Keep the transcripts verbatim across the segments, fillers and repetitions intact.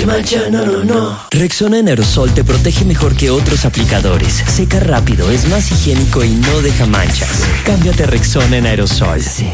mancha, no, no, no. Rexona en aerosol te protege mejor que otros aplicadores. Seca rápido, es más higiénico y no deja manchas. Cámbiate a Rexona en aerosol. Sí.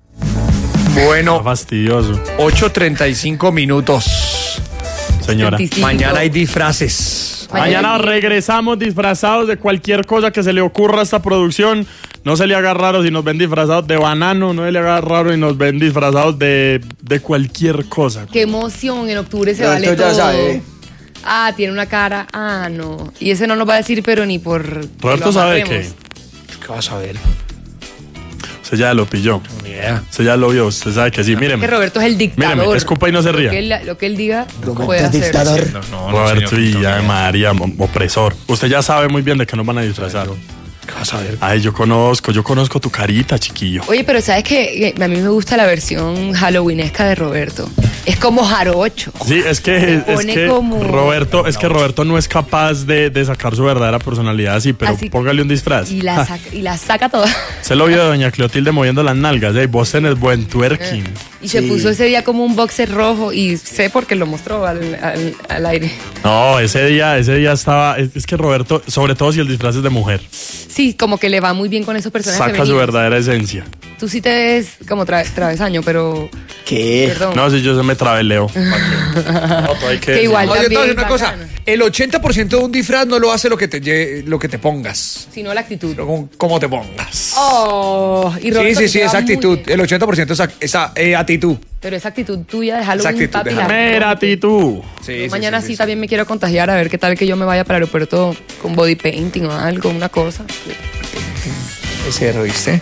Bueno, Está fastidioso. ocho treinta y cinco minutos. Señora. veinticinco. Mañana hay disfraces. Mañana regresamos disfrazados de cualquier cosa que se le ocurra a esta producción. No se le haga raro si nos ven disfrazados de banano, no se le haga raro si nos ven disfrazados de, de cualquier cosa. Qué emoción, en octubre se Roberto vale ya todo. sabe. Ah, tiene una cara. Ah, no. Y ese no nos va a decir, pero ni por. Roberto lo sabe amarremos. que ¿Qué vas a ver? usted ya lo pilló. Ni idea. Usted ya lo vio, usted sabe que sí. Míreme. Que Roberto es el dictador. Míreme, escupa y no se ría. Lo que él, lo que él diga, Roberto puede es hacer. dictador. No, no, no, Roberto señor, y no, ya no. María, opresor. Usted ya sabe muy bien de qué nos van a disfrazar. ¿Qué vas a ver? Ay, yo conozco, yo conozco tu carita, chiquillo. Oye, pero ¿sabes qué? A mí me gusta la versión halloweenesca de Roberto. Es como jarocho. Sí, es que, es pone que como- Roberto, es que Roberto no es capaz de, de sacar su verdadera personalidad así, pero Así- póngale un disfraz. Y la saca, y la saca toda. Se lo vio de doña Cleotilde moviendo las nalgas, ¿eh? Vos tenés buen twerking. Y se Sí. puso ese día como un boxer rojo y sé porque lo mostró al, al- al aire. No, ese día, ese día estaba, es, es que Roberto, sobre todo si el disfraz es de mujer, Sí, como que le va muy bien con esos personajes saca su femeninos. verdadera esencia. Tú sí te ves como tra- travesaño, pero... ¿Qué? Perdón. No, si yo se me trabeleo. No, todo hay que Que decir. igual- Oye, también entonces una cosa. bacano. El ochenta por ciento de un disfraz no lo hace lo que te, lle- lo que te pongas. Sino la actitud. Sino con cómo te pongas. Oh, y Sí, Roberto sí, te sí, lleva esa muy actitud. bien. El ochenta por ciento es ac- esa eh, actitud. Pero esa actitud tuya de Halloween, Esa actitud papi, de la Halloween. Mira, Titu. Sí, Yo sí, mañana sí, sí, sí. también me quiero contagiar a ver qué tal que yo me vaya para el aeropuerto con body painting o algo, una cosa. Ese, ¿viste?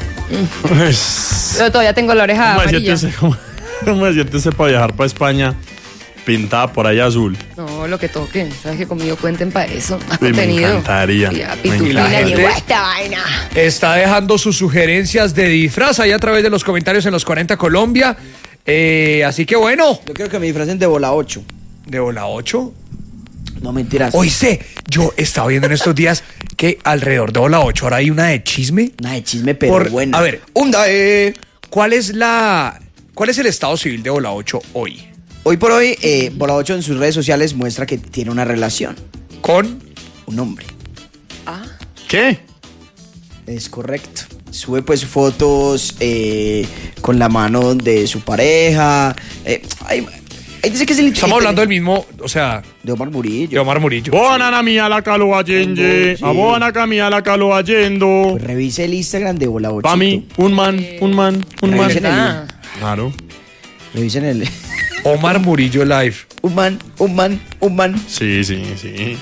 Pero todavía tengo la oreja ¿Cómo me amarilla. siente usted- cómo- cómo me siente usted para viajar para España pintada por ahí azul? No, lo que toquen. Sabes que conmigo cuenten para eso. Más Uy, me contenido. encantaría. Ya, Me pitufina, encantaría. llegó esta vaina. Está dejando sus sugerencias de disfraz ahí a través de los comentarios en los cuarenta Colombia. Eh, así que bueno, Yo quiero que me disfracen de bola ocho. de Hola ocho. No mentiras. Oíste, yo estaba viendo en estos días que alrededor de Hola ocho ahora hay una de chisme. Una de chisme, pero Por- buena. A ver, Unda, eh, ¿cuál es la, cuál es el estado civil de Hola ocho hoy? Hoy por hoy, eh, Bola ocho en sus redes sociales muestra que tiene una relación. Con Un hombre. Ah, ¿Qué? Es correcto. Sube pues fotos eh, con la mano de su pareja. Eh, ahí, ahí dice que es el... estamos hablando del mismo, o sea, De Omar de Murillo. Omar Murillo. Buona mia la calo agende, Sí. a buona camia la calo agendo. Pues revise el Instagram de Bola ocho. Pa' mí, un man, un man, un man. Revisen el... ¿verdad? Claro. Revisen el... Omar Murillo Live. Un man, un man, un man. Sí, sí, sí.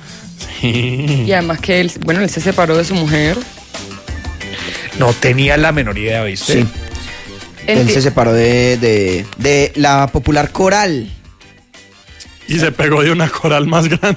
Sí. Y además que él, bueno, él se separó de su mujer. No tenía la menor idea, ¿viste? Sí. Él Enti- se separó de, de, de la popular Coral. Y se pegó de una coral más grande.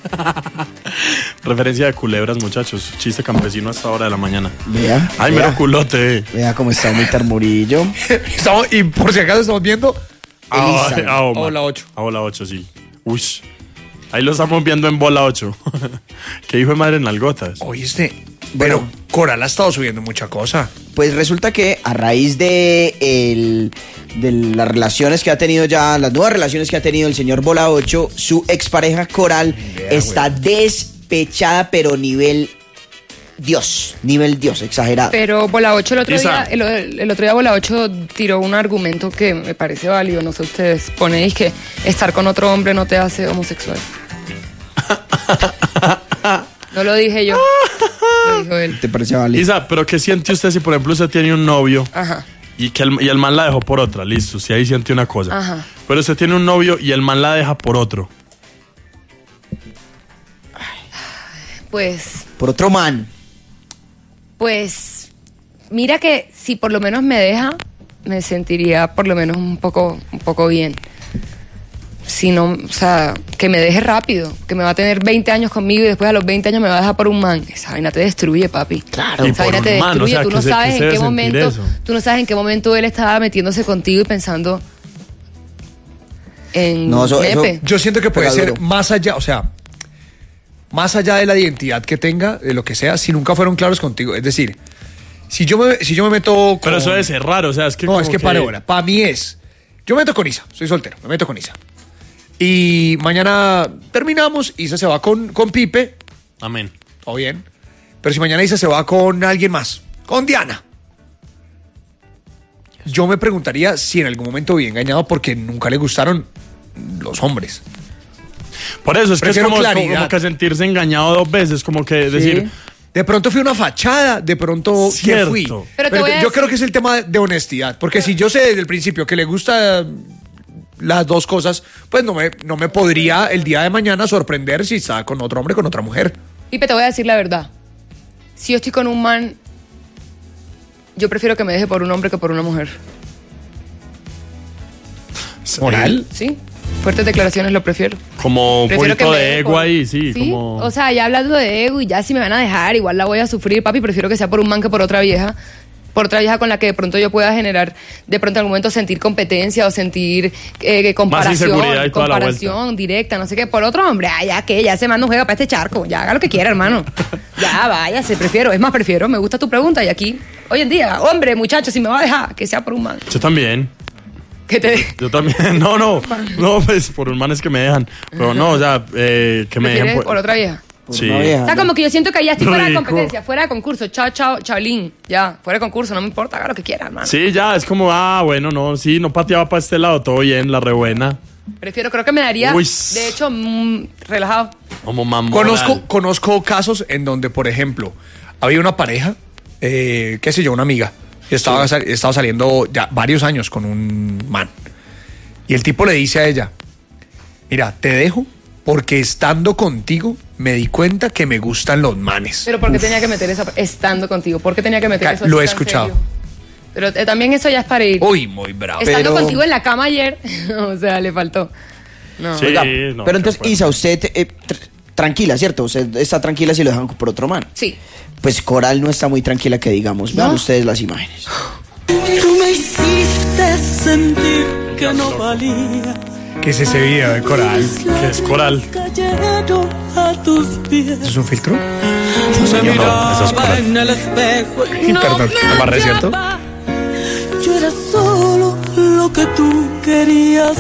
Referencia de culebras, muchachos. Chiste campesino a esta hora de la mañana. Vea. Ay, vea, mira culote. Vea cómo está Omar Murillo. Estamos- y por si acaso estamos viendo El A, Instagram. a Omar. A bola ocho. A bola ocho, sí. Uy. Ahí lo estamos viendo en bola ocho. Qué hijo de madre en nalgotas. Oíste, pero Bueno. Coral ha estado subiendo mucha cosa. Pues resulta que a raíz de, el- de las relaciones que ha tenido ya, las nuevas relaciones que ha tenido el señor Bola ocho, su expareja Coral Idea, está despechada, pero nivel Dios, nivel Dios, exagerado. Pero Bola ocho el otro Isa. día, el, el otro día Bola ocho tiró un argumento que me parece válido, no sé ustedes, ponéis que estar con otro hombre no te hace homosexual. No lo dije yo, lo dijo él. ¿Te parece válido? Isa, pero ¿qué siente usted si, por ejemplo, usted tiene un novio Ajá. y que el, y el man la dejó por otra? Listo, si ahí siente una cosa. Ajá. Pero usted tiene un novio y el man la deja por otro. Pues, Por otro man. pues, mira que si por lo menos me deja, me sentiría por lo menos un poco, un poco bien. Si no, o sea, que me deje rápido, que me va a tener veinte años conmigo y después a los veinte años me va a dejar por un man. Esa vaina te destruye, papi. Claro. Y Esa por vaina te un man, o destruye. sea, tú que no se- que sabes se en debe qué sentir momento, eso. tú no sabes en qué momento él estaba metiéndose contigo y pensando en No, eso- eso- nepe. Yo siento que puede Pega ser duro. más allá, o sea, más allá de la identidad que tenga, de lo que sea, si nunca fueron claros contigo. Es decir, si yo me, si yo me meto con... Pero eso debe ser raro, o sea, es que. No, como es que para ahora, para mí es... Yo me meto con Isa, soy soltero, me meto con Isa. Y mañana terminamos, Isa se va con, con Pipe, Amén. todo bien. Pero si mañana Isa se va con alguien más, con Diana, yo me preguntaría si en algún momento vi engañado porque nunca le gustaron los hombres. Por eso es que es Prefiero como, claridad. como que sentirse engañado dos veces, como que decir, De pronto fui una fachada, de pronto ¿qué Cierto. fui? Pero Pero, te voy a yo decir- creo que es el tema de honestidad, porque si yo sé desde el principio que le gusta las dos cosas, pues no me, no me podría el día de mañana sorprender si está con otro hombre, con otra mujer. Pipe, te voy a decir la verdad. Si yo estoy con un man, yo prefiero que me deje por un hombre que por una mujer. ¿Moral? ¿Sí? Fuertes declaraciones lo prefiero. como un Prefiero que poquito me de deje ego por- ahí, sí, como... O sea, ya hablando de ego y ya si me van a dejar, igual la voy a sufrir, papi. Prefiero que sea por un man que por otra vieja. Por otra vieja con la que de pronto yo pueda generar, de pronto en algún momento sentir competencia o sentir eh, comparación, inseguridad y toda la comparación directa, no sé qué. Por otro hombre, ah, ya que, ya se manda un juego para este charco. Ya haga lo que quiera, hermano. Ya, váyase, prefiero. Es más, prefiero. Me gusta tu pregunta. Y aquí, hoy en día, hombre, muchacho, si me va a dejar, que sea por un man. Yo también. Que te Yo también. No, no. No, pues por un man es que me dejan. Pero no, o sea, eh, que me dejen prefieres por... por otra vieja. Por Sí. una vieja, O sea, ¿no? como que yo siento que ya estoy fuera de Rico. competencia, fuera de concurso. Chao, chao, chaolín. Ya, fuera de concurso, no me importa, haga lo que quiera, hermano. Sí, ya, es como, ah, bueno, no, sí, no pateaba para este lado, todo bien, la rebuena. Prefiero, creo que me daría, Uy. de hecho, mm, relajado. Como mamón. Conozco, conozco casos en donde, por ejemplo, había una pareja, eh, qué sé yo, una amiga, y estaba, sal- estaba saliendo ya varios años con un man. Y el tipo le dice a ella, mira, te dejo porque estando contigo me di cuenta que me gustan los manes. Pero ¿por qué tenía que meter esa, estando contigo? ¿Por qué tenía que meter Ca- eso? lo así he tan escuchado. serio? Pero eh, también eso ya es para ir. Uy, muy bravo. Estando Pero- contigo en la cama ayer, o sea, le faltó. No. Sí. Oiga, no, pero qué entonces, fuerte. Isa, usted eh, tr- tranquila, ¿cierto? Usted está tranquila si lo dejan por otro man. Sí. Pues Coral no está muy tranquila que digamos. Vean ¿No? ustedes las imágenes. Tú me hiciste sentir que no valía. ¿Qué es ese video de Coral? Que es Coral. Cayeron a tus pies. ¿Eso es un filtro? Me señor, no, eso es miraba Coral. en el espejo y Sí, no perdón, me amarré, ¿cierto? hallaba. Yo era solo lo que tú querías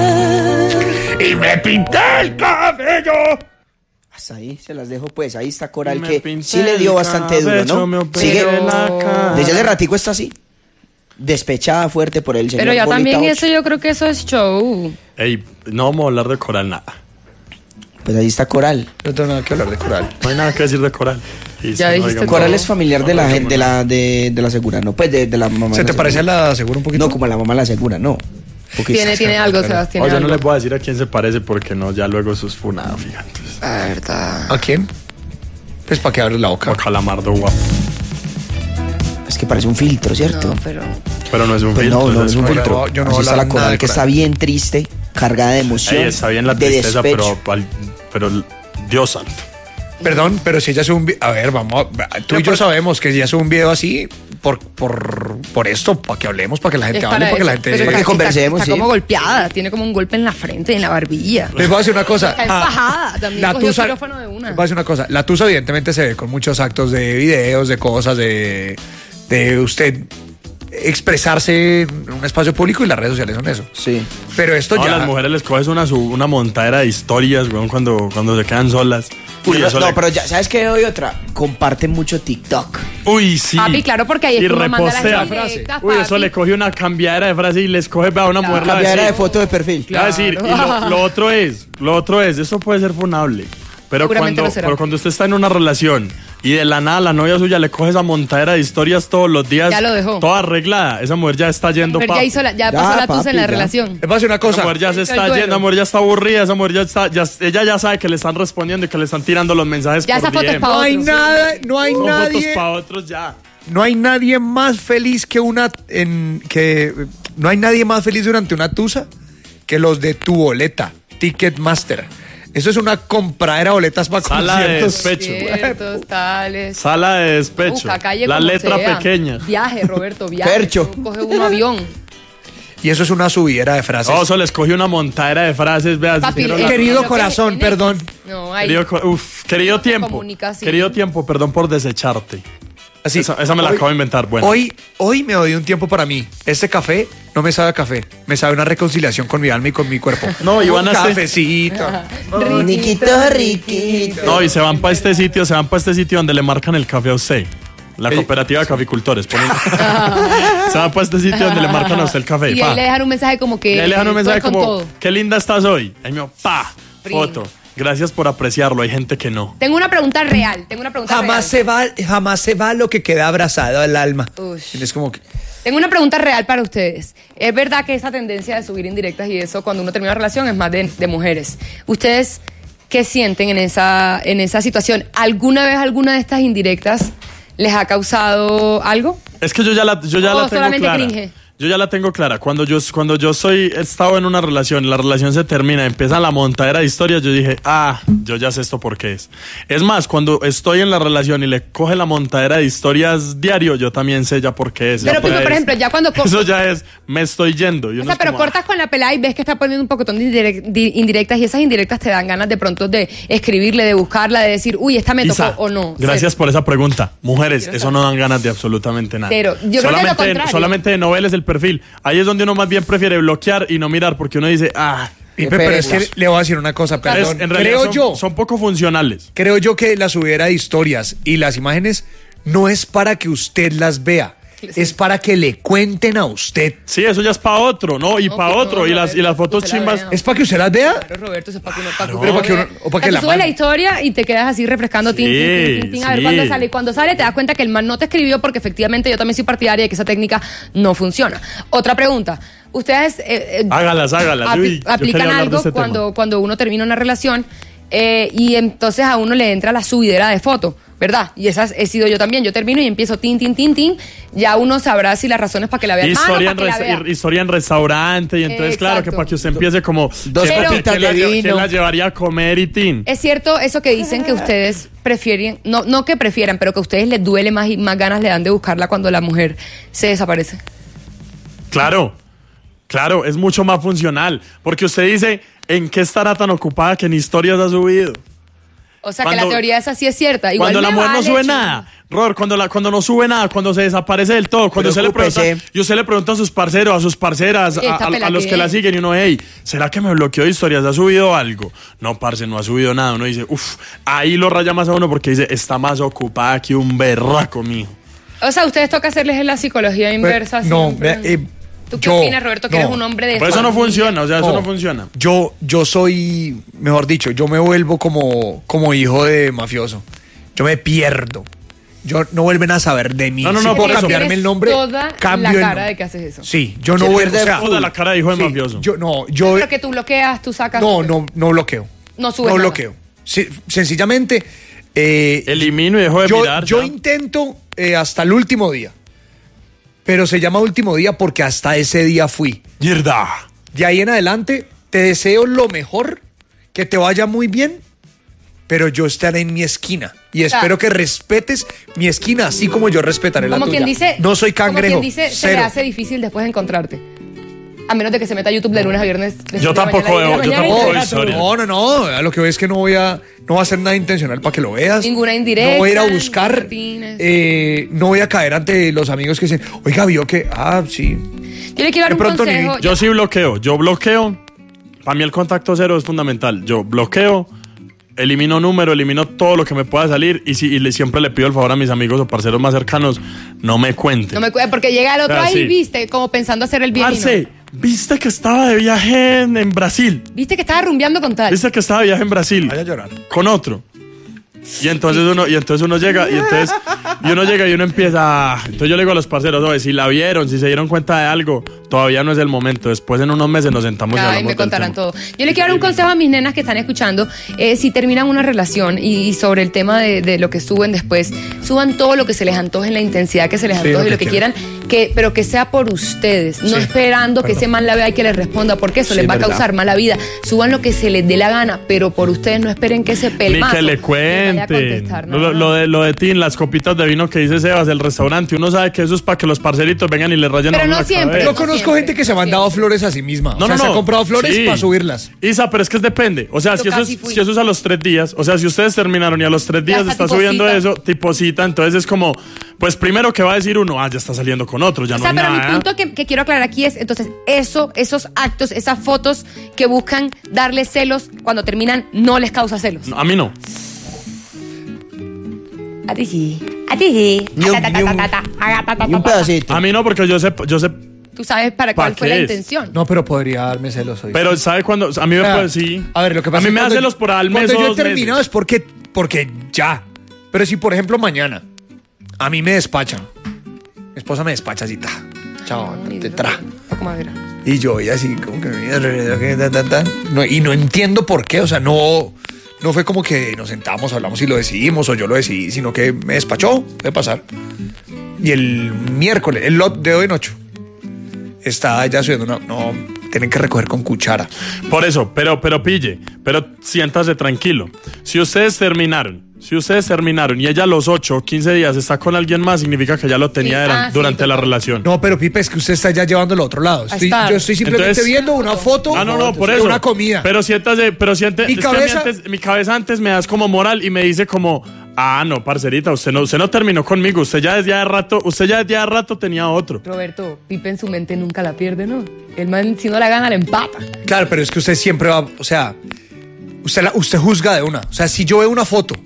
ver. ¡Y me pinté el cabello! Hasta ahí se las dejo, pues. Ahí está Coral, Me que pinté sí le dio el bastante duro, cabello, me ¿no? operé Sigue. la cara. Desde hace ratico está así. Despechada fuerte por el señor Pero ya Bolita también ocho. eso yo creo que eso es show. Ey, no vamos a hablar de Coral nada. Pues ahí está Coral. No tengo nada que hablar de Coral. No hay nada que decir de Coral. Y Ya sí, dijiste digamos- Coral todo. es familiar de la gente de la de, de la Segura, no, pues de, de la mamá. ¿Se de te la parece a Segura. la segura un poquito? No, como a la mamá de la Segura, no. Porque Tiene, tiene algo, Sebas, tiene Oye, no algo. le puedo decir a quién se parece porque no, ya luego eso es funado, fíjate. La verdad. ¿A quién? Pues para que abres la boca. Como Calamardo guapo. es que parece un filtro, ¿cierto? No, pero... Pero no es un Pues filtro. no, no eso es un no, filtro. yo no Así voy a está hablar la nada Coral, de que Coral. está bien triste, cargada de emoción. Ey, está bien la de tristeza, despecho. pero, al- pero Dios santo. Perdón, pero si ella sube un video... A ver, vamos, a- tú y yo sabemos que si ella sube un video así por, por, por esto, para que hablemos, para que la gente Es hable, para para que la eso. gente... Pero Para que está- conversemos, Está sí. como golpeada, tiene como un golpe en la frente, en la barbilla. Les voy a decir una cosa. Está enfajada, también La cogió tusa, quirófano de una. les voy a decir una cosa. La tusa evidentemente se ve con muchos actos de videos, de cosas, de, de usted expresarse en un espacio público y las redes sociales son eso. Sí. Pero esto No, a ya... las mujeres les coges una, su- una montadera de historias, weón, cuando, cuando se quedan solas. Uy, no, eso no, le- pero ya, ¿sabes qué? Hoy otra. Comparten mucho TikTok. Uy, sí. Papi, claro, porque ahí es Y que uno manda las repostea. indirectas, Uy, eso papi. le coge una cambiadera de frase y les coge a una mujer. la Cambiadera decir- de foto de perfil. Le va a decir, y lo, lo otro es, lo otro es, eso puede ser funable. Pero Seguramente cuando, lo será. pero cuando usted está en una relación y de la nada la novia suya le coge esa montadera de historias todos los días, Ya lo dejó. toda arreglada, esa mujer ya está yendo Pero pa. ya, hizo la- ya Ya, pasó la tusa papi, en la ya. relación. Les voy a decir una Esa cosa. mujer ya se Hizo el está duelo. yendo, esa mujer ya está aburrida, esa mujer ya está, ya, ella ya sabe que le están respondiendo y que le están tirando los mensajes Ya por esa foto es D M. pa' No hay otros. nada, no hay Son fotos nadie... para otros ya. No hay nadie más feliz que una en que no hay nadie más feliz durante una tusa que los de tu boleta, Ticketmaster. Eso es una compradera de boletas para Sala de conciertos. despecho. Ciertos, tales. Sala de despecho. Busca calle la como letra sea. pequeña. Viaje, Roberto, viaje. Percho. Coge un avión. Y eso es una subidera de frases. Oh, eso les cogió una montadera de frases, veas. Papi, hicieron eh, la- Querido lo que- corazón, en perdón. X. No, hay. Querido, co- uf, querido tiempo. comunicación. Querido tiempo, perdón por desecharte. Así. Esa, esa me la Hoy- acabo de inventar. Bueno. Hoy, hoy me doy un tiempo para mí. Este café no me sabe a café, me sabe una reconciliación con mi alma y con mi cuerpo. No, y van a Un hacer- cafecito. Riquito, riquito. No, y se van para este sitio, se van para este sitio donde le marcan el café a usted. La Ey. cooperativa de caficultores. ponen- se van para este sitio donde le marcan a usted el café. Y pa. ahí le dejan un mensaje como que. Y ahí le dejan un eh, mensaje todo con como, todo. qué linda estás hoy. Ahí me pa, Prin. foto. Gracias por apreciarlo, hay gente que no. Tengo una pregunta real. Tengo una pregunta Jamás real. se va, jamás se va lo que queda abrazado al alma. Ush. Es como que Tengo una pregunta real para ustedes. Es verdad que esa tendencia de subir indirectas y eso cuando uno termina una relación es más de, de mujeres. ¿Ustedes qué sienten en esa, en esa situación? ¿Alguna vez alguna de estas indirectas les ha causado algo? Es que yo ya la, yo ya O la tengo solamente clara. cringe. Yo ya la tengo clara. Cuando yo, cuando yo soy, he estado en una relación, la relación se termina, empieza la montadera de historias, yo dije, ah, yo ya sé esto por qué es. Es más, cuando estoy en la relación y le coge la montadera de historias diario, yo también sé ya por qué es. Pero, Ya Pipo, es- por ejemplo, ya cuando co- Eso ya es, me estoy yendo. Y O uno sea, es pero como, cortas con la pelada y ves que está poniendo un pocotón de indirec- de indirectas y esas indirectas te dan ganas de pronto de escribirle, de buscarla, de decir, uy, esta me tocó Isa, o no. gracias Cero. por esa pregunta. Mujeres, Quiero eso saber. no dan ganas de absolutamente nada. Cero. Yo creo que es lo solamente, contrario. solamente de novelas el perfil. Ahí es donde uno más bien prefiere bloquear y no mirar porque uno dice, ah, Pipe, pero es que pereza. le voy a decir una cosa, es- perdón. en realidad Creo son, yo, son poco funcionales. creo yo que la subida de historias y las imágenes no es para que usted las vea, es para que le cuenten a usted. Sí, eso ya es para otro, ¿no? Y No, para que otro. no, y las, y las Roberto, fotos que se la chimbas. vean. ¿Es para que usted las vea? Claro, Roberto, eso es para que uno, para que Pero uno para que vea. uno- o para que sea, la tú subes la mande. historia y te quedas así refrescando, tin, tin, tin, tin, tin, a ver sí. cuándo sale. Y cuando sale te das cuenta que el man no te escribió porque efectivamente yo también soy partidaria de que esa técnica no funciona. Otra pregunta. Ustedes eh, eh, Hágalas, hágalas. apli- Uy, yo quería aplican hablar de algo este tema. cuando, cuando uno termina una relación eh, y entonces a uno le entra la subidera de foto, ¿verdad? Y esa he sido yo también. Yo termino y empiezo tin, tin, tin, tin. Ya uno sabrá si la razón es para que la vea el man o Historia en, para que la res- vea. historia en restaurante. Y entonces, claro, que Exacto. para que usted empiece como. Dos ¿qué- copitas qué la de lle- vino. ¿Qué la llevaría a comer y tin? Es cierto eso que dicen que ustedes prefieren, no, no que prefieran, pero que a ustedes les duele más y más ganas le dan de buscarla cuando la mujer se desaparece. Claro, claro, es mucho más funcional. Porque usted dice, ¿en qué estará tan ocupada que en historias ha subido? O sea Cuando- que la teoría esa sí es cierta. Igual Cuando la me mujer no vale, sube chico. nada. Ror, cuando, la, cuando no sube nada, cuando se desaparece del todo, cuando usted le pregunta, Preocúpese. y usted le pregunta a sus parceros, a sus parceras, a, Esta a- a pela los que que la es. siguen, y uno, hey, ¿será que me bloqueó de historias? ¿Ha subido algo? No, parce, no ha subido nada. Uno dice, uff, ahí lo raya más a uno porque dice, está más ocupada que un berraco, mijo. O sea, ustedes toca hacerles la psicología inversa. no, siempre. vea, eh, ¿Tú qué yo- opinas, Roberto, que no. eres un hombre de Por eso no familia? funciona, o sea, eso no funciona. Yo, yo soy, mejor dicho, yo me vuelvo como, como hijo de mafioso. Yo me pierdo. Yo no vuelven a saber de mí. No, no, Si no, puedo por eso. cambiarme Tienes el nombre, toda cambio la el cara nombre. de que haces eso. Sí, yo no Se vuelvo, pierde o sea, Toda la cara de hijo de sí, mafioso. Yo no, yo Pero que tú bloqueas, tú sacas. no, no, no bloqueo. No subes No nada. bloqueo. Sí, sencillamente eh, Elimino y dejo de yo, mirar. yo ya. intento eh, hasta el último día. Pero se llama último día porque hasta ese día fui. Mierda. De ahí en adelante, te deseo lo mejor, que te vaya muy bien, pero yo estaré en mi esquina. Y sea, espero que respetes mi esquina, así como yo respetaré la Como tuya. quien dice. no soy cangrejo. Como quien dice, se le cero. hace difícil después encontrarte. A menos de que se meta a YouTube de lunes a viernes. de Yo siete de la tampoco mañana a diez de la veo- yo mañana y tampoco te veo deja historia. todo. No, no, no. A lo que veo es que no voy a, no va a hacer nada intencional para que lo veas. Ninguna indirecta, No voy a ir a ningún buscar. Martínez. eh, no voy a caer ante los amigos que dicen, oiga, vio que, ah, sí. Yo le quiero dar De un pronto consejo. ni- Yo sí bloqueo, yo bloqueo. Para mí el contacto cero es fundamental. Yo bloqueo, elimino número, elimino todo lo que me pueda salir y, si, y le, siempre le pido el favor a mis amigos o parceros más cercanos, no me cuenten. No me cu- porque llega el otro Ah, ahí, sí. viste, como pensando hacer el bien. y no. Parce, ¿viste que estaba de viaje en, en Brasil? Viste que estaba rumbeando con tal. ¿Viste que estaba de viaje en Brasil? Vaya a llorar. Con otro. Y entonces uno, y entonces uno llega, y entonces, y uno llega y uno empieza. Entonces yo le digo a los parceros, oye, si la vieron, si se dieron cuenta de algo, todavía no es el momento. Después en unos meses nos sentamos y Ay, hablamos me del contarán tema. todo. Yo le quiero dar un consejo a mis nenas que están escuchando. Eh, si terminan una relación y, y sobre el tema de, de lo que suben después, suban todo lo que se les antoje en la intensidad que se les Sí, antoje lo y lo que que quieran, que, pero que sea por ustedes, no Sí, esperando que perdón. ese man la vea y que les responda, porque eso Sí, les va a verdad. causar mala vida. Suban lo que se les dé la gana, pero por ustedes no esperen que ese Ni pelmazo que le les vaya a cuenten. contestar, Lo, no, no. lo de, lo de Tin, las copitas de vino que dice Sebas, el restaurante, uno sabe que eso es para que los parceritos vengan y le rayen Pero a uno no la siempre. cabeza. Yo no conozco siempre, gente que se ha no mandado siempre. flores a sí misma. No, o sea, no, se no. ha comprado flores Sí. para subirlas. Isa, pero es que depende. O sea, Yo si eso, casi es, fui. si eso es a los tres días, o sea, si ustedes terminaron y a los tres días está está tipo subiendo cita. eso, tipo cita, entonces es como, Pues primero que va a decir uno, ah, ya está saliendo con otro, ya O no sea, hay pero nada. mi punto que, que quiero aclarar aquí es, entonces, eso, esos actos, esas fotos que buscan darle celos, cuando terminan, no les causa celos. No, a mí no. A ti sí. A ti sí. Ni un- ni un- Y un pedacito. A mí no, porque yo sé, yo sé, Tú sabes para ¿Para cuál fue qué la es? intención. No, pero podría darme celos hoy. pero ¿sabe cuándo? A mí me O sea, puede, sí. A ver, lo que pasa a mí es me que hace cuando- los por al mes Cuando o yo he dos terminado meses. es porque, porque ya. Pero si, por ejemplo, mañana a mí me despachan, mi esposa me despacha así, ta, chao, Ay, te Dios tra. mío, poco madera. Y yo, y así, como que, ta, ta, ta. No, y no entiendo por qué, o sea, no, no fue como que nos sentamos, hablamos y lo decidimos, o yo lo decidí, sino que me despachó, de pasar. Y el miércoles, el lot de hoy en ocho, está ella subiendo una, no, tienen que recoger con cuchara. Por eso, pero, pero pille, pero siéntase tranquilo. Si ustedes terminaron, si ustedes terminaron y ella a los ocho o quince días está con alguien más, significa que ya lo tenía Sí, era- ah, sí, durante la total. relación. No, pero Pipe, es que usted está ya llevándolo al otro lado. Estoy- estar. yo estoy simplemente Entonces- viendo una foto Ah, no, no, por de eso. una comida. Pero siéntase, pero siente, Mi es que a mí cabeza- antes- mi cabeza antes me das como moral y me dice como, ah, no, parcerita, usted no, usted no terminó conmigo, usted ya desde hace rato, usted ya desde hace rato tenía otro. Roberto, Pipe en su mente nunca la pierde, ¿no? El man, si no la gana, la empata. Claro, pero es que usted siempre va, o sea, usted, la- usted juzga de una. O sea, si yo veo una foto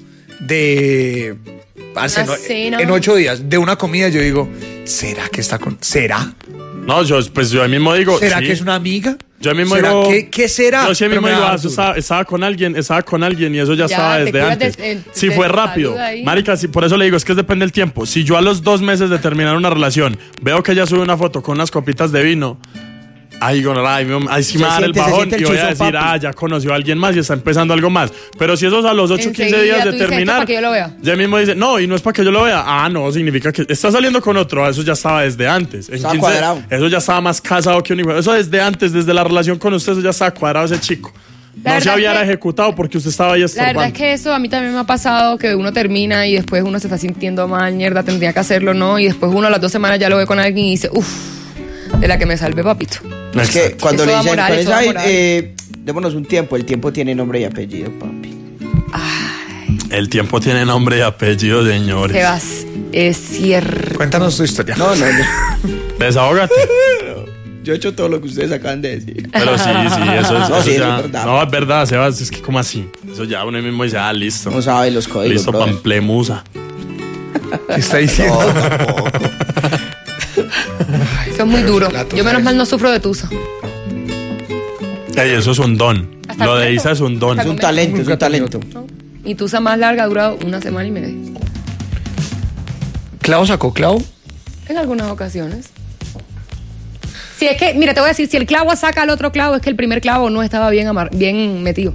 de, parce, Una no, cena. en ocho días, de una comida, yo digo, ¿será que está con, será? No, yo, pues yo ahí mismo digo, ¿Será sí. que es una amiga? Yo ahí mismo ¿Será digo, que- qué será? Yo sí ahí Pero mismo me digo, da ah, eso duro. estaba, estaba con alguien, estaba con alguien y eso ya, Ya, estaba te desde curas antes. de- eh, si de fue tu rápido. salud ahí. Marica, sí, por eso le digo, es que depende del tiempo. Si yo a los dos meses de terminar una relación veo que ella sube una foto con unas copitas de vino, ahí, con- ay, me- ahí sí Se me va a dar el siente- se bajón siente el y voy a chuzón, decir, papi. ah, ya conoció a alguien más y está empezando algo más. Pero si eso es a los ocho o quince Enseguida días tú de dices, "Esto terminar, para que yo lo vea". ya mismo dice, no, y no es para que yo lo vea. Ah, no, significa que está saliendo con otro. Ah, eso ya estaba desde antes. En Estaba quince cuadrado. Eso ya estaba más casado que un hijo. Eso desde antes, desde la relación con usted, eso ya estaba cuadrado ese chico. La No se verdad había que- ejecutado porque usted estaba ahí La estorbando. verdad es que eso a mí también me ha pasado, que uno termina y después uno se está sintiendo mal, mierda, tendría que hacerlo, ¿no? Y después uno a las dos semanas ya lo ve con alguien y dice, uff, de la que me salve, papito. Es que Exacto. cuando Eso le da dicen, moral, cuando eso dicen, da "Ay, moral". eh, démonos un tiempo, el tiempo tiene nombre y apellido, papi. El tiempo tiene nombre y apellido, señores. Sebas, es cierto. Cuéntanos tu historia. No, no, no. Desahógate. Yo he hecho todo lo que ustedes acaban de decir. Pero sí, sí, eso es, No, eso sí, ya- es verdad. No, es verdad, Sebas, es que como así. Eso ya uno mismo dice, ah, listo. No sabe los códigos, Listo, brother. pamplemusa. ¿Qué está diciendo? No, tampoco. Eso es muy duro. La tusa Yo menos es- mal no sufro de tusa. Ey, eso es un don. Hasta Lo de el Isa es un don. Es un talento, es Nunca un talento. Mi tusa más larga ha durado una semana y media. ¿Clavo sacó clavo? En algunas ocasiones. Si es que, mira, te voy a decir, si el clavo saca al otro clavo, es que el primer clavo no estaba bien, amar- bien metido.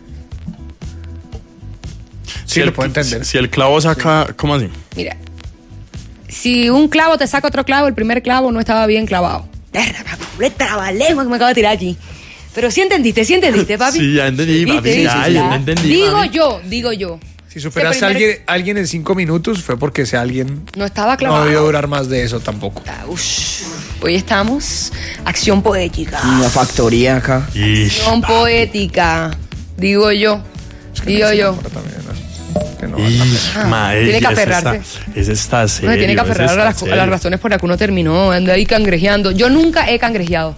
Sí, lo puedo entender. Si, si el clavo saca, ¿cómo así? Mira, si un clavo te saca otro clavo, el primer clavo no estaba bien clavado. ¡Qué trabalengua que me acabo de tirar aquí! Pero sí entendiste, sí entendiste, papi. Sí, ya entendí, ¿Viste? papi, ¿Viste? ya, ya entendí, Digo mami. yo, digo yo. Si superaste a Ese primer- alguien, alguien en cinco minutos fue porque ese alguien No estaba no clavado. debió durar más de eso tampoco. Ah, ush. Hoy estamos, acción poética. Una factoría acá. Ish, Acción poética, digo yo. Digo yo. Ahora también, ¿no? Que no, ish, Ah, ma, tiene ey, que ese aferrarse. está- Ese está No serio. se tiene que ese aferrar a está las, a las serio. razones por las que uno terminó, anda ahí cangrejeando. Yo nunca he cangrejeado.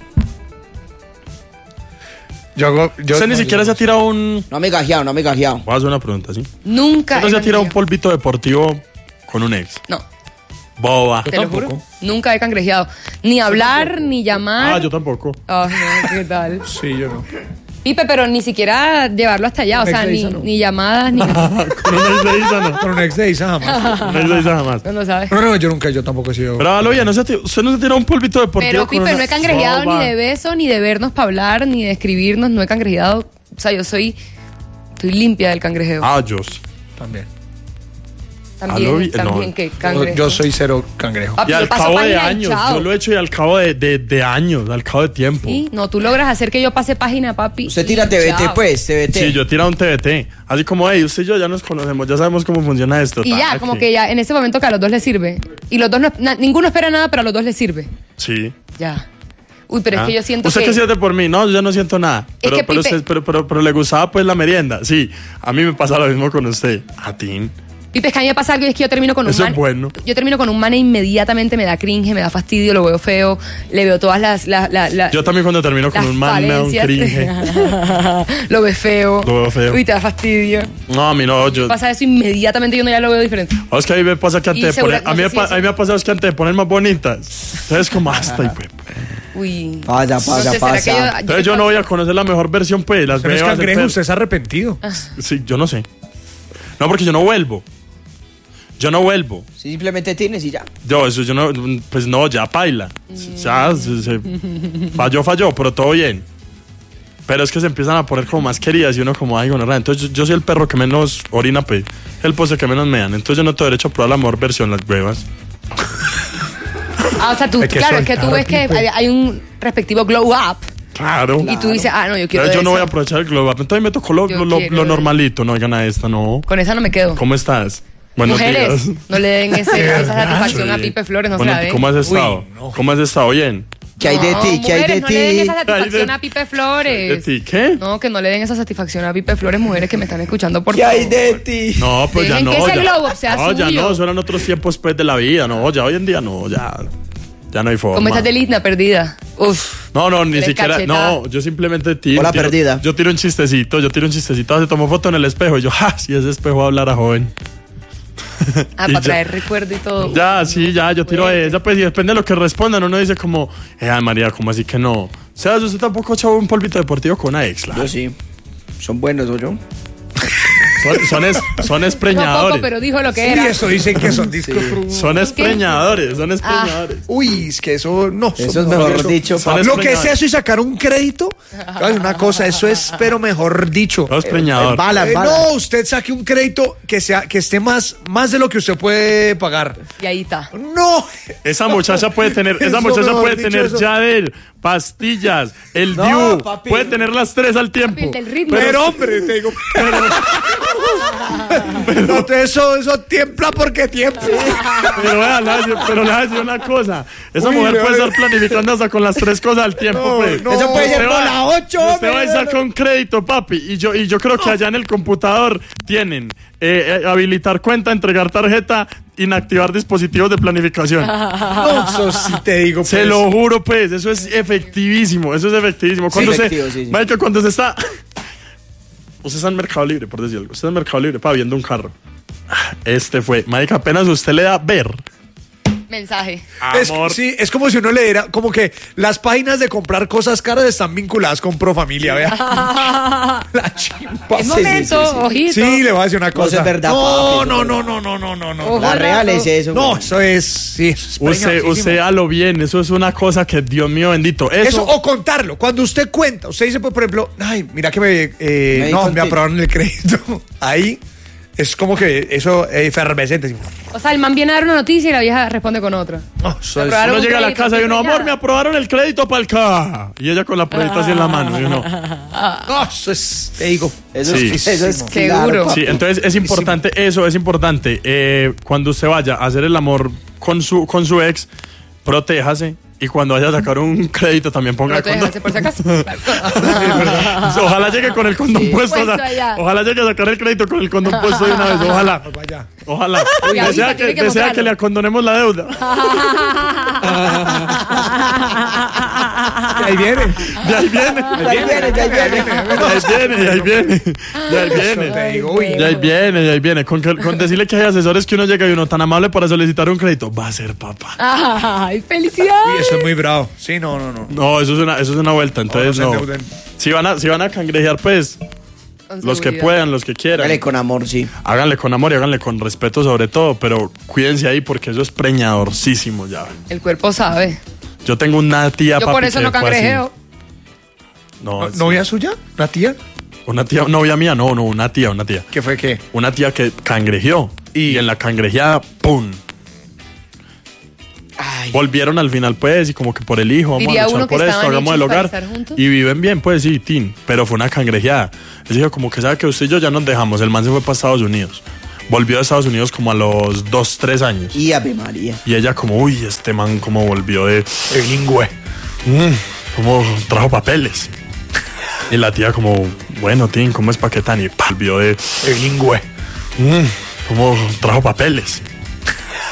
Yo hago. Yo, Usted ni no, siquiera yo- se ha tirado un... No me he gajeado, no me he gajeado. Voy a hacer una pregunta, ¿sí? Nunca ¿Usted no he se ha tirado un cangrejeado. polvito deportivo con un ex? No, Boba. te lo juro. Nunca he cangrejeado. Ni hablar, ni llamar. Ah, yo tampoco. Ay, no, ¿qué tal? Sí, yo no. Pipe, pero ni siquiera llevarlo hasta allá. O Un sea, ex de ni, Isa, no. ni llamadas, ni... Con un ex de Isa no. Con un ex de Isa jamás. Con un ex de Isa jamás. No, no sabes. No, no, yo nunca, yo tampoco he sido. Pero hágalo bien, ¿no se ha tirado- usted no se tiró un polvito deportivo Pero, con Pipe, una- no he cangrejeado Boba. ni de beso, ni de vernos para hablar, ni de escribirnos. No he cangrejeado. O sea, yo soy... Estoy limpia del cangrejeo. Ah, yo sí. También. también, a lo vi- también no. que Yo, cangrejo. yo soy cero cangrejo. Papi, Y yo al paso cabo de página y años, chao. yo lo he hecho y al cabo de, de, de años, al cabo de tiempo. Sí, no, tú logras hacer que yo pase página, papi. Usted y tira T V T, chao. pues, T V T. Sí, yo he tirado un T V T. Así como, hey, usted y yo ya nos conocemos, ya sabemos cómo funciona esto. Y ya, tac, como sí. que ya, en ese momento que a los dos les sirve. Y los dos, no, na- ninguno espera nada, pero a los dos les sirve. Sí. Ya. Uy, pero Ah. es que yo siento ¿Usted que... qué siente por mí? No, yo no siento nada. Pero, que, pero, Pipe- usted- pero, pero, pero le gustaba pues la merienda. Sí, a mí me pasa lo mismo con usted. A ti. Y pues que a mí me pasa algo y es que yo termino con un Eso man. es bueno. Yo termino con un man e inmediatamente me da cringe, me da fastidio, lo veo feo, le veo todas las. las, las, las Yo también cuando termino con las un man me da un falencias. cringe. Lo ves feo. Lo veo feo. Uy, te da fastidio. No, a mí no, yo... Pasa eso inmediatamente yo no ya lo veo diferente. Oh, es que a mí me pasa que Y antes de segura- poner... A no mí, sé me si pa- eso- a mí me ha pasado es que antes de poner más bonitas. Entonces como hasta... y pues, Uy. Pasa, pasa, No sé, ¿será pasa. que yo- entonces yo no voy a conocer la mejor versión, pues. Las Pero es veo hacer cangrejo, pedo. usted es arrepentido. Sí, yo no sé. No, porque yo no vuelvo. Yo no vuelvo. Simplemente tienes y ya. Yo, eso yo no, pues no, ya paila. Ya, se- se- falló, falló, pero todo bien. Pero es que se empiezan a poner como más queridas y uno como, ay, gonorrea. Entonces yo, yo soy el perro que menos orina, pues. El pose que menos me dan. Entonces yo no tengo derecho a probar la mejor versión, las huevas. Ah, o sea, tú, Hay que claro, es que tú soltar, ves que tipo. hay, hay un respectivo glow up Claro. y tú dices, ah, no, yo quiero Entonces yo no eso. voy a aprovechar el globo. Entonces me tocó lo, Yo lo, lo- quiero lo eso. normalito. No, oigan a esta, no. Con esa no me quedo. ¿Cómo estás? Buenos Mujeres, días. no le den ese- esa satisfacción a Sí. Pipe Flores, no Bueno, se la den. ¿cómo has estado? Uy, no. ¿Cómo has estado? Bien. ¿Qué hay de No, ti? ¿Qué hay de mujeres, no le den ti? esa satisfacción de- a Pipe Flores. ¿De ti qué? No, que no le den esa satisfacción a Pipe Flores, mujeres que me están escuchando, por ¿Qué favor. hay de ti? No, pues ya Dejen no. que ese ya, globo sea no, ya suyo. no, eso eran otros tiempos pues de la vida, no, ya hoy en día no, ya, ya no hay forma. ¿Cómo estás de linda, perdida? Uf. No, no, ni Eres siquiera, cachetada. no, yo simplemente tiro. Hola, tiro- perdida. Yo tiro un chistecito, yo tiro un chistecito, se tomó foto en el espejo y yo, ja, si ese espejo hablara joven. Ah, Y para ya. traer recuerdo y todo. Ya, sí, ya, yo tiro Fuerte. esa, pues, y depende de lo que respondan, uno dice como, eh, ay, María, ¿cómo así que no? O sea, usted tampoco echó un polvito deportivo con una ex, la- Yo sí. Son buenos, ¿o yo? Son, son, es, son Dijo espreñadores. poco, pero dijo lo que Uy, era. eso dicen que son discos. Son espreñadores, son espreñadores. Uy, es que eso no. Eso es mejor dicho, Son papi. Lo que es espreñadores. eso y sacar un crédito. Ay, una cosa, eso es, pero mejor dicho. Son espreñadores. Bala, Eh, bala. no, usted saque un crédito que sea que esté más, más de lo que usted puede pagar. Y ahí está. No. Esa muchacha puede tener, esa Eso, muchacha mejor puede dicho, tener eso. Yadel, pastillas, el No, Diu, papi. puede tener las tres al tiempo. Papi, el del ritmo. Pero, hombre, te digo. No, te- eso, eso tiembla porque tiembla. Pero, vea, le voy a decir- pero le voy a decir una cosa. Esa Uy, mujer le puede voy a- estar planificando hasta con las tres cosas al tiempo, No, pues. no. Eso puede ser Usted por va- la ocho, y Usted va hombre. y saca un crédito, papi. Y yo, y yo creo que allá en el computador tienen eh, eh, habilitar cuenta, entregar tarjeta, inactivar dispositivos de planificación. No, eso sí te digo. Se pues. lo juro, pues, eso es efectivísimo, eso es efectivísimo. Cuando efectivo, se, sí, sí. marica, cuando se está, usted está en Mercado Libre, por decir algo, usted está en Mercado Libre, pa, viendo un carro. Este fue, marica, apenas usted le da ver. Mensaje. Es, Amor. sí, es como si uno le diera, como que las páginas de comprar cosas caras están vinculadas con Profamilia, vea. La chimpa. Es sí, momento, sí, sí. ojito. Sí, le voy a decir una No, cosa. eso es verdad, No, papi, no, eso no, es no, no, no, no, no. Ojo. La real es eso. No, güey. eso es, sí, eso es Usted, preñadísimo. usted a lo bien, eso es una cosa que, Dios mío bendito. Eso, Eso, o contarlo. Cuando usted cuenta, usted dice, pues, por ejemplo, ay, mira que me, eh, Me di no, me contigo. aprobaron el crédito. Ahí es como que eso es efervescente. así. O sea, el man viene a dar una noticia y la vieja responde con otra. No, eso es- aprobaron uno un llega a la crédito, casa y uno, estoy amor, me preñada. aprobaron el crédito para el ca. Y ella con la pruebita así en la mano. Y uno, no, eso es, te digo. Eso, Sí. es, eso es Seguro. claro, papi. sí, entonces es importante eso, es importante. Eh, cuando usted vaya a hacer el amor con su, con su ex, protéjase. Y cuando vaya a sacar un crédito también ponga el condón. Protéjase por si acaso. Ojalá llegue con el condón puesto. o sea, Puesto allá. ojalá llegue a sacar el crédito con el condón puesto de una vez. Ojalá. Vaya. Ojalá. Uy, ahorita Desea, que, tiene que desea mostrarlo. que le acondonemos la deuda. Ahí viene. De ahí viene. De ahí viene, de ahí viene. De ahí viene, de ahí viene. De ahí viene. Te digo, uy. De ahí viene, de ahí viene. Con, que- con decirle que hay asesores que uno llega y uno tan amable para solicitar un crédito, va a ser papá. ¡Ay, felicidad! Uy, eso es muy bravo. Sí, no, no, no. No, eso es una, eso es una vuelta. Entonces, No, no no. se endeuden. Si van a, si van a cangrejear, pues, Con los que seguridad. puedan, los que quieran. Dale con amor, sí. Háganle con amor y háganle con respeto sobre todo, pero cuídense ahí porque eso es preñadorcísimo ya. El cuerpo sabe. Yo tengo una tía, Yo papi, por eso que no fue así. cangrejeo. No, sí. ¿Novia suya? ¿Una tía? Una tía, novia mía, no, no, una tía, una tía. ¿Qué fue qué? Una tía que cangrejeó y, en la cangrejeada, ¡pum! Volvieron al final, pues, y como que por el hijo, vamos Diría a luchar uno que por esto, estaban hagamos el hechos para hogar. estar juntos. Y viven bien, pues sí, tin, pero fue una cangrejeada. Él dijo, como que sabe que usted y yo ya nos dejamos. El man se fue para Estados Unidos. Volvió a Estados Unidos como a los dos, tres años. Y Ave María. Y ella como, uy, este man como volvió de bilingüe. Mm, como trajo papeles. Y la tía como, bueno, Tim, ¿cómo es Paquetán? Y pa, volvió de bilingüe. Mm, como trajo papeles.